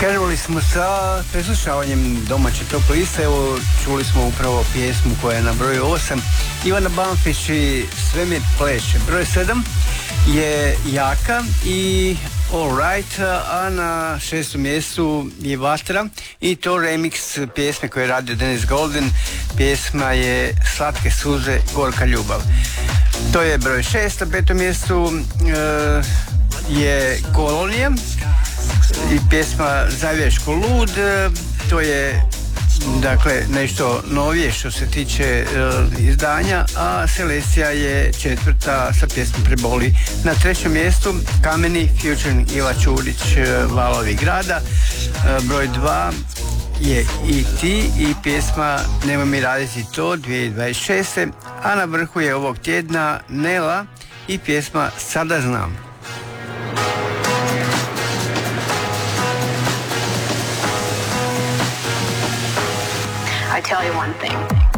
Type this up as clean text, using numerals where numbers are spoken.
Krenuli smo sa preslušavanjem domaće top liste. Evo, čuli smo upravo pjesmu koja je na broju 8. Ivana Banfić i Sve mi pleše. Broj 7 je Jaka i All Right, a na 6. mjestu je Vatra i to remix pjesme koje je radio Dennis Golden. Pjesma je Slatke suze, gorka ljubav. To je broj 6. Na 5. mjestu je Kolonija i pjesma Zavješko lud. To je dakle nešto novije što se tiče izdanja, a Celestia je 4. sa pjesmom Preboli. Na 3. mjestu Kameni, Future Iva Čurić, Valovi grada. Broj 2 je i ti i pjesma Nemoj mi raditi to 2026. A na vrhu je ovog tjedna Nela i pjesma Sada znam. I tell you one thing.